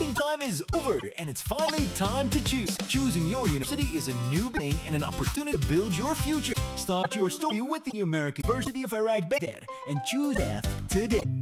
waiting time is over, and it's finally time to choose. Choosing your university is a new beginning and an opportunity to build your future. Start your story with the American University of Iraq Baghdad and choose that today.